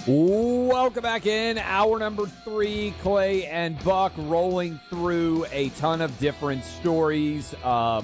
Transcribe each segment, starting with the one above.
Welcome back in. Hour number 3, Clay and Buck rolling through a ton of different stories.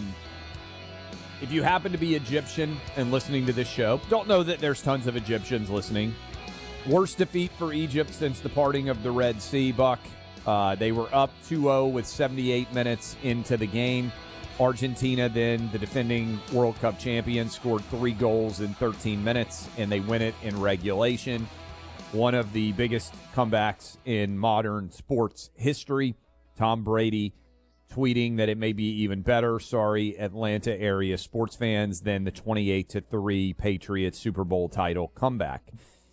If you happen to be Egyptian and listening to this show, don't know that there's tons of Egyptians listening. Worst defeat for Egypt since the parting of the Red Sea, Buck. They were up 2-0 with 78 minutes into the game. Argentina, then the defending World Cup champions, scored 3 goals in 13 minutes, and they win it in regulation. One of the biggest comebacks in modern sports history. Tom Brady tweeting that it may be even better, Atlanta area sports fans, than the 28-3 Patriots Super Bowl title comeback.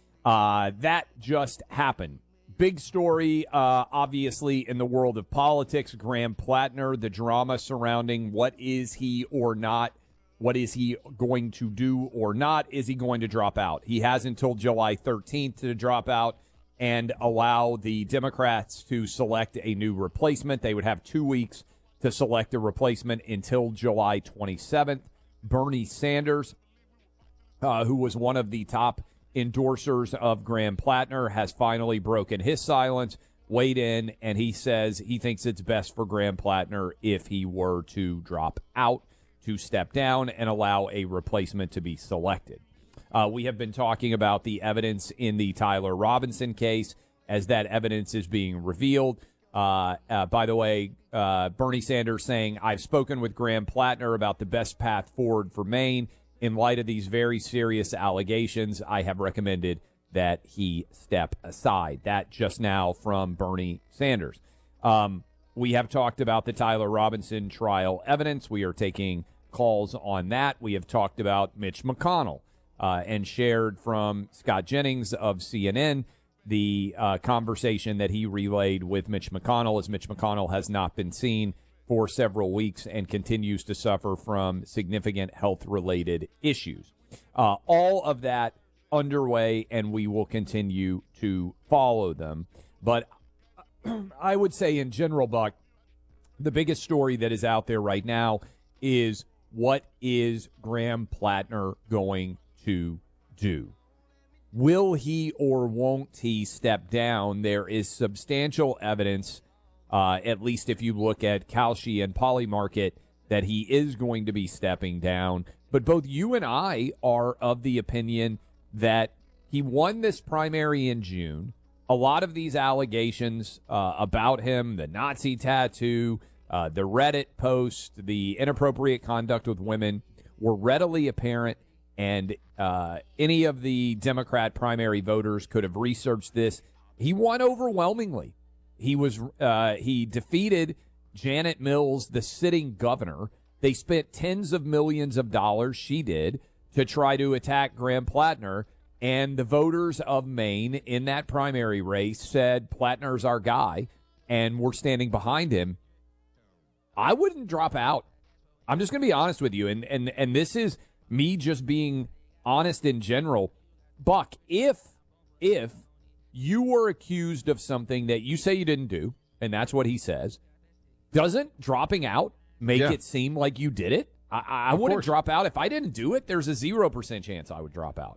That just happened. Big story, obviously, in the world of politics. Graham Plattner, the drama surrounding what is he or not. What is he going to do or not? Is he going to drop out? He has until July 13th to drop out and allow the Democrats to select a new replacement. They would have 2 weeks to select a replacement until July 27th. Bernie Sanders, who was one of the top endorsers of Graham Plattner, has finally broken his silence, weighed in, and he says he thinks it's best for Graham Plattner if he were to drop out, to step down and allow a replacement to be selected. We have been talking about the evidence in the Tyler Robinson case as that evidence is being revealed. By the way, Bernie Sanders saying, I've spoken with Graham Plattner about the best path forward for Maine. In light of these very serious allegations, I have recommended that he step aside. That just now from Bernie Sanders. We have talked about the Tyler Robinson trial evidence. We are taking calls on that. We have talked about Mitch McConnell and shared from Scott Jennings of CNN the conversation that he relayed with Mitch McConnell, as Mitch McConnell has not been seen for several weeks and continues to suffer from significant health-related issues. All of that underway, and we will continue to follow them. But I would say in general, Buck, the biggest story that is out there right now is, what is Graham Plattner going to do? Will he or won't he step down? There is substantial evidence, at least if you look at Kalshi and Polymarket, that he is going to be stepping down. But both you and I are of the opinion that he won this primary in June. A lot of these allegations about him, the Nazi tattoo, the Reddit post, the inappropriate conduct with women, were readily apparent, and any of the Democrat primary voters could have researched this. He won overwhelmingly. He defeated Janet Mills, the sitting governor. They spent tens of millions of dollars, she did, to try to attack Graham Plattner. And the voters of Maine in that primary race said, Plattner's our guy, and we're standing behind him. I wouldn't drop out. I'm just going to be honest with you. And this is me just being honest in general. Buck, if you were accused of something that you say you didn't do, and that's what he says, doesn't dropping out make it seem like you did it? I wouldn't drop out. If I didn't do it, there's a 0% chance I would drop out.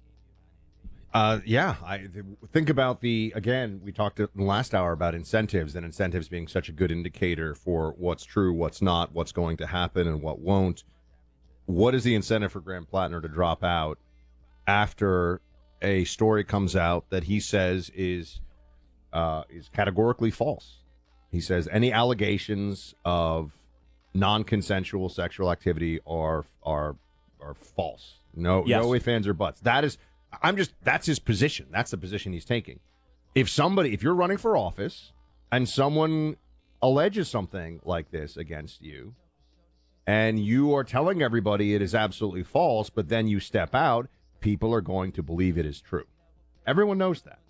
I think about again, we talked in the last hour about incentives, and incentives being such a good indicator for what's true, what's not, what's going to happen, and what won't. What is the incentive for Graham Plattner to drop out after a story comes out that he says is categorically false? He says any allegations of non-consensual sexual activity are false. No ifs, ands, or buts. That's his position. That's the position he's taking. If you're running for office and someone alleges something like this against you, and you are telling everybody it is absolutely false, but then you step out, people are going to believe it is true. Everyone knows that.